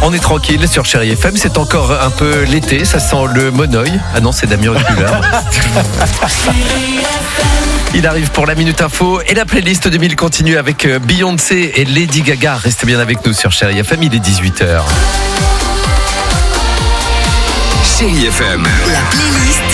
On est tranquille sur Chérie FM, c'est encore un peu l'été, ça sent le monoeil. Ah non, c'est Damien Rutuler. Il arrive pour la Minute Info et la playlist 2000 continue avec Beyoncé et Lady Gaga. Restez bien avec nous sur Chérie FM, il est 18h. Chérie FM. La playlist.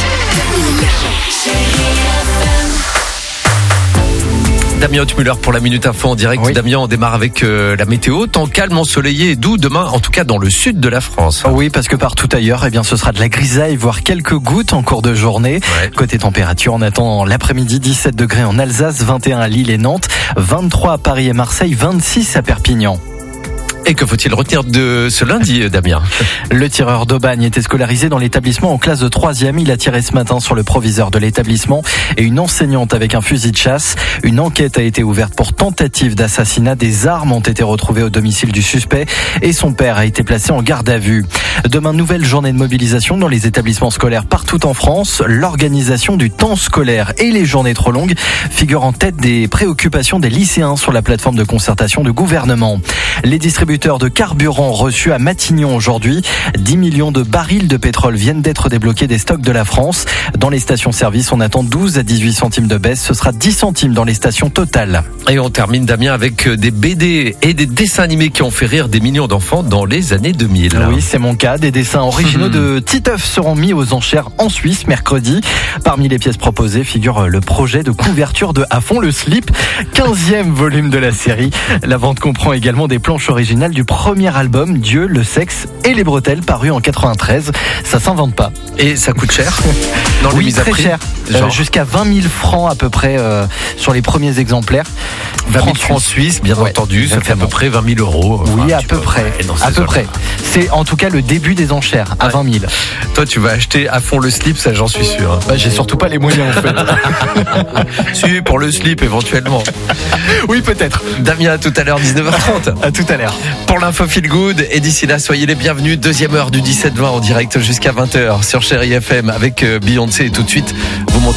Damien Rutuler pour la Minute Info en direct. Oui. Damien, on démarre avec la météo. Temps calme, ensoleillé et doux demain, en tout cas dans le sud de la France. Oui, parce que partout ailleurs, ce sera de la grisaille, voire quelques gouttes en cours de journée. Ouais. Côté température, on attend l'après-midi 17 degrés en Alsace, 21 à Lille et Nantes, 23 à Paris et Marseille, 26 à Perpignan. Et que faut-il retenir de ce lundi, Damien? Le tireur d'Aubagne était scolarisé dans l'établissement en classe de 3e. Il a tiré ce matin sur le proviseur de l'établissement et une enseignante avec un fusil de chasse. Une enquête a été ouverte pour tentative d'assassinat. Des armes ont été retrouvées au domicile du suspect et son père a été placé en garde à vue. Demain, nouvelle journée de mobilisation dans les établissements scolaires partout en France. L'organisation du temps scolaire et les journées trop longues figurent en tête des préoccupations des lycéens sur la plateforme de concertation du gouvernement. Les distributeurs de carburant reçus à Matignon aujourd'hui. 10 millions de barils de pétrole viennent d'être débloqués des stocks de la France. Dans les stations-service, on attend 12 à 18 centimes de baisse. Ce sera 10 centimes dans les stations totales. Et on termine, Damien, avec des BD et des dessins animés qui ont fait rire des millions d'enfants dans les années 2000. Oui, c'est mon cas. Des dessins originaux de Titeuf seront mis aux enchères en Suisse mercredi. Parmi les pièces proposées figure le projet de couverture de À fond le slip, 15e volume de la série. La vente comprend également des planches originales du premier album Dieu, le sexe et les bretelles paru en 93. Ça s'invente pas. Et ça coûte cher dans les Oui, mises à très prix. cher. Genre Jusqu'à 20 000 francs à peu près sur les premiers exemplaires. 20 000 francs suisses, bien Ouais, entendu, ça fait à exactement. peu près 20 000 euros. Oui, Enfin, à peu près. ouais, dans À ces peu zones-là. près. C'est en tout cas le début des enchères à Ouais. 20 000. Toi, tu vas acheter à fond le slip, ça j'en suis sûr. Bah, j'ai surtout pas les moyens en fait. Si, pour le slip éventuellement. Oui, peut-être. Damien, à tout à l'heure, 19h30. À tout à l'heure. Pour l'info Feel Good, et d'ici là, soyez les bienvenus. Deuxième heure du 17-20 en direct jusqu'à 20h sur Chérie FM avec Beyoncé. Et tout de suite, vous montez